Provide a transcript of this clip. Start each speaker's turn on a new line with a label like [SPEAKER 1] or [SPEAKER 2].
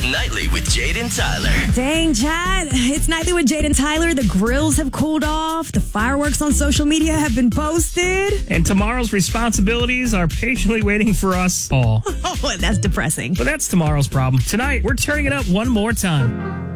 [SPEAKER 1] Nightly with Jade and Tyler.
[SPEAKER 2] Dang, Chad. It's Nightly with Jade and Tyler. The grills have cooled off. The fireworks on social media have been posted.
[SPEAKER 3] And tomorrow's responsibilities are patiently waiting for us all.
[SPEAKER 2] Oh, that's depressing.
[SPEAKER 3] But that's tomorrow's problem. Tonight, we're turning it up one more time.